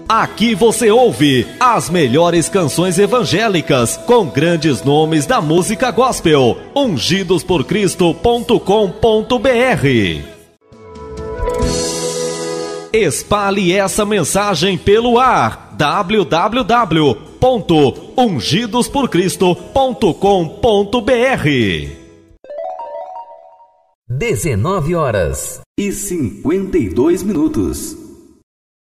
Aqui você ouve as melhores canções evangélicas com grandes nomes da música gospel. ungidosporcristo.com.br. Espalhe essa mensagem pelo ar. www.ungidosporcristo.com.br. 19h52.